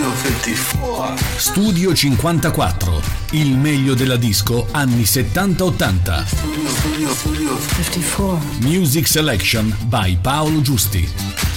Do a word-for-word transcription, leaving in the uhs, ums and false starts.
cinquantaquattro. Studio cinquantaquattro, il meglio della disco anni settanta ottanta. Studio, studio, studio. Music Selection by Paolo Giusti.